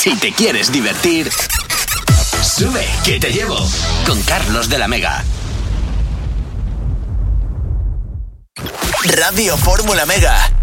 Si te quieres divertir, sube que te llevo con Carlos de la Mega. Radio Fórmula Mega.